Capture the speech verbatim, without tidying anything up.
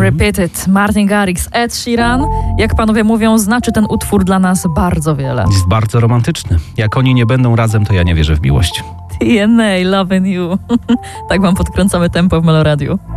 Repeated, Martin Garrix, Ed Sheeran. Jak panowie mówią, znaczy ten utwór dla nas bardzo wiele. Jest bardzo romantyczny. Jak oni nie będą razem, to ja nie wierzę w miłość. T N A, Loving You. Tak wam podkręcamy tempo w Meloradiu.